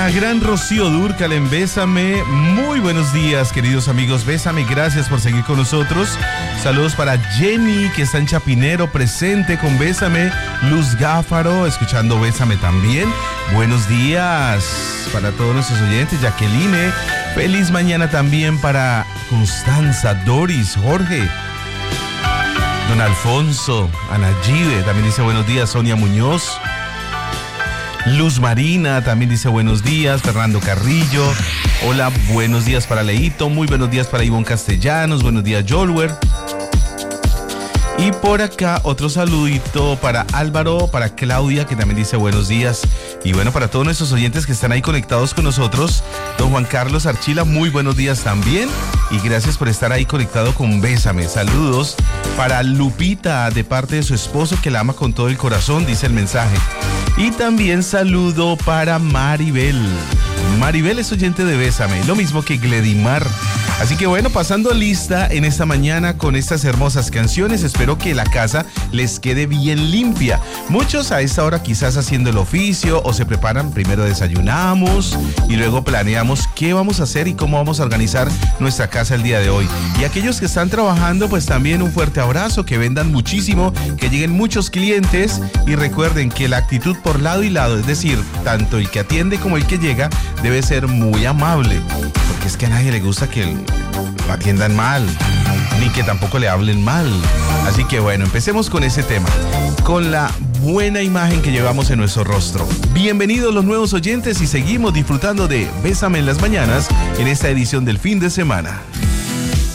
La gran Rocío Dúrcal en Bésame. Muy buenos días, queridos amigos. Bésame, gracias por seguir con nosotros. Saludos para Jenny, que está en Chapinero, presente con Bésame. Luz Gáfaro, escuchando Bésame también. Buenos días para todos nuestros oyentes. Jacqueline, feliz mañana también para Constanza, Doris, Jorge, Don Alfonso, Ana Give, también dice buenos días. Sonia Muñoz, Luz Marina también dice buenos días. Fernando Carrillo, hola, buenos días para Leito, muy buenos días para Ivonne Castellanos, buenos días Jolwer. Y por acá otro saludito para Álvaro, para Claudia, que también dice buenos días. Y bueno, para todos nuestros oyentes que están ahí conectados con nosotros, don Juan Carlos Archila, muy buenos días también. Y gracias por estar ahí conectado con Bésame. Saludos para Lupita, de parte de su esposo, que la ama con todo el corazón, dice el mensaje. Y también saludo para Maribel. Maribel es oyente de Bésame, lo mismo que Gledimar. Así que bueno, pasando lista en esta mañana con estas hermosas canciones, espero que la casa les quede bien limpia. Muchos a esta hora quizás haciendo el oficio o se preparan, primero desayunamos y luego planeamos qué vamos a hacer y cómo vamos a organizar nuestra casa el día de hoy. Y aquellos que están trabajando, pues también un fuerte abrazo, que vendan muchísimo, que lleguen muchos clientes y recuerden que la actitud por lado y lado, es decir, tanto el que atiende como el que llega, debe ser muy amable, porque es que a nadie le gusta que lo atiendan mal, ni que tampoco le hablen mal. Así que bueno, empecemos con ese tema, con la buena imagen que llevamos en nuestro rostro. Bienvenidos los nuevos oyentes y seguimos disfrutando de Bésame en las mañanas en esta edición del fin de semana.